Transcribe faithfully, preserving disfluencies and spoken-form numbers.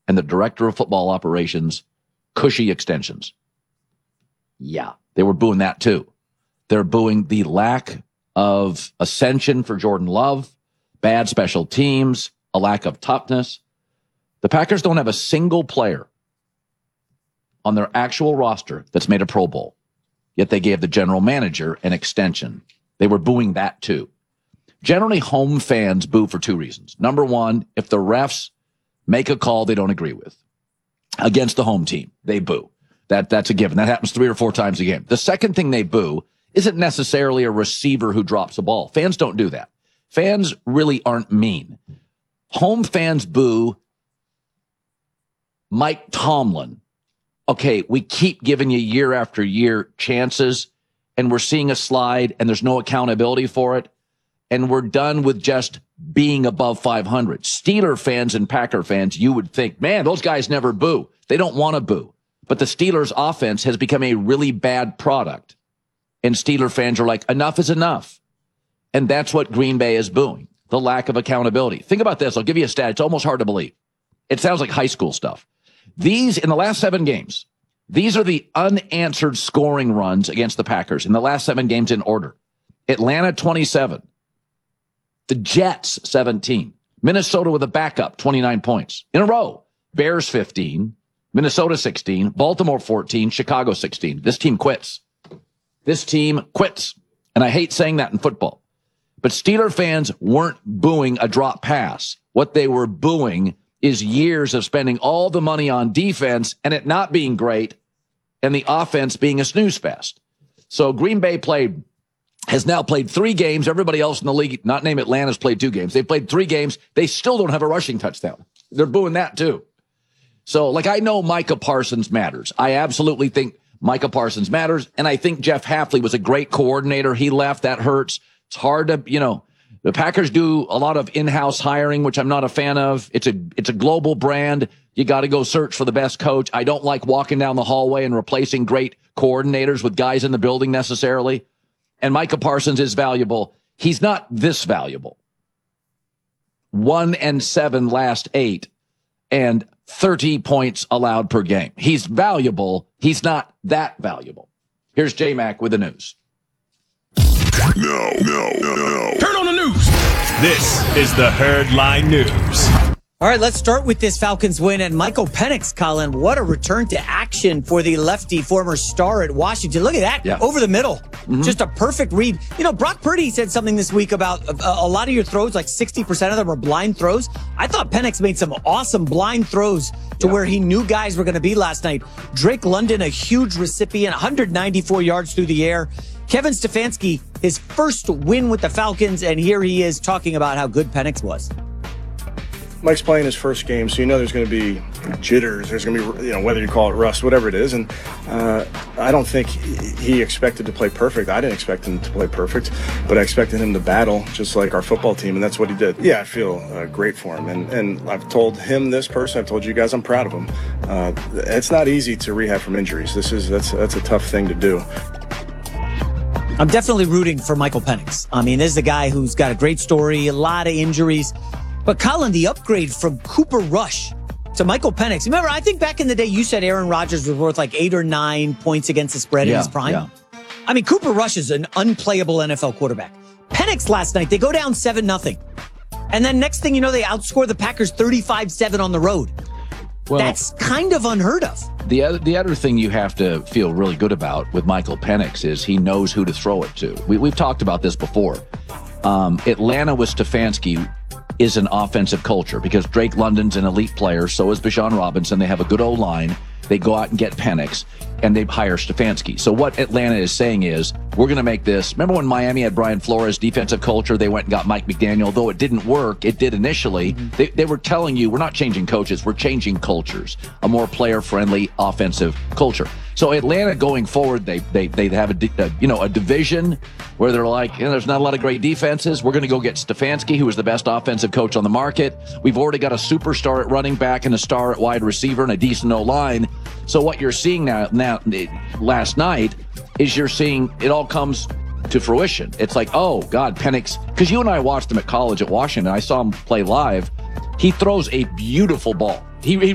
and the director of football operations cushy extensions. Yeah, they were booing that too. They're booing the lack of ascension for Jordan Love, bad special teams, a lack of toughness. The Packers don't have a single player on their actual roster that's made a Pro Bowl, yet they gave the general manager an extension. They were booing that too. Generally, home fans boo for two reasons. Number one, if the refs make a call they don't agree with against the home team, they boo. That, that's a given. That happens three or four times a game. The second thing they boo isn't necessarily a receiver who drops a ball. Fans don't do that. Fans really aren't mean. Home fans boo Mike Tomlin. Okay, we keep giving you year after year chances, and we're seeing a slide, and there's no accountability for it, and we're done with just being above five hundred. Steeler fans and Packer fans, you would think, man, those guys never boo. They don't want to boo. But the Steelers' offense has become a really bad product. And Steeler fans are like, enough is enough. And that's what Green Bay is booing, the lack of accountability. Think about this. I'll give you a stat. It's almost hard to believe. It sounds like high school stuff. These, in the last seven games, these are the unanswered scoring runs against the Packers in the last seven games in order. Atlanta, twenty-seven. The Jets, seventeen. Minnesota with a backup, twenty-nine points in a row. Bears, fifteen. Minnesota, sixteen. Baltimore, fourteen. Chicago, sixteen. This team quits. This team quits. And I hate saying that in football. But Steeler fans weren't booing a drop pass. What they were booing is years of spending all the money on defense and it not being great and the offense being a snooze fest. So Green Bay played, has now played three games. Everybody else in the league, not named Atlanta's played two games. They've played three games. They still don't have a rushing touchdown. They're booing that too. So, like, I know Micah Parsons matters. I absolutely think Micah Parsons matters. And I think Jeff Hafley was a great coordinator. He left. That hurts. It's hard to, you know, the Packers do a lot of in-house hiring, which I'm not a fan of. It's a, it's a global brand. You got to go search for the best coach. I don't like walking down the hallway and replacing great coordinators with guys in the building necessarily. And Micah Parsons is valuable. He's not this valuable. One and seven last eight and thirty points allowed per game. He's valuable. He's not that valuable. Here's J-Mac with the news. No, no, no, no. Turn on the news. This is the Herd Line News. All right, let's start with this Falcons win. And Michael Penix, Colin, what a return to action for the lefty, former star at Washington. Look at that, yeah. Over the middle. Mm-hmm. Just a perfect read. You know, Brock Purdy said something this week about a, a lot of your throws, like sixty percent of them are blind throws. I thought Penix made some awesome blind throws to yeah. where he knew guys were going to be last night. Drake London, a huge recipient, one hundred ninety-four yards through the air. Kevin Stefanski, his first win with the Falcons, and here he is talking about how good Penix was. Mike's playing his first game, so you know there's going to be jitters. There's going to be, you know, whether you call it rust, whatever it is. And uh, I don't think he expected to play perfect. I didn't expect him to play perfect, but I expected him to battle just like our football team, and that's what he did. Yeah, I feel uh, great for him. And, and I've told him this person, I've told you guys I'm proud of him. Uh, it's not easy to rehab from injuries. This is that's that's a tough thing to do. I'm definitely rooting for Michael Penix. I mean, this is a guy who's got a great story, a lot of injuries. But Colin, the upgrade from Cooper Rush to Michael Penix. Remember, I think back in the day, you said Aaron Rodgers was worth like eight or nine points against the spread yeah, in his prime. Yeah. I mean, Cooper Rush is an unplayable N F L quarterback. Penix last night, they go down seven nothing. And then next thing you know, they outscore the Packers thirty-five seven on the road. Well, that's kind of unheard of. The other, the other thing you have to feel really good about with Michael Penix is he knows who to throw it to. We, we've talked about this before. Um, Atlanta with Stefanski is an offensive culture because Drake London's an elite player. So is Bijan Robinson. They have a good O-line. They go out and get Penix, and they hire Stefanski. So what Atlanta is saying is, we're going to make this. Remember when Miami had Brian Flores, defensive culture? They went and got Mike McDaniel. Though it didn't work, it did initially. Mm-hmm. They, they were telling you, we're not changing coaches, we're changing cultures. A more player-friendly offensive culture. So Atlanta going forward, they they they have a, a you know a division where they're like, you know, there's not a lot of great defenses. We're going to go get Stefanski, who is the best offensive coach on the market. We've already got a superstar at running back and a star at wide receiver and a decent O-line. So what you're seeing now, now last night is you're seeing it all comes to fruition. It's like, oh God, Penix, because you and I watched him at college at Washington. I saw him play live. He throws a beautiful ball. He, he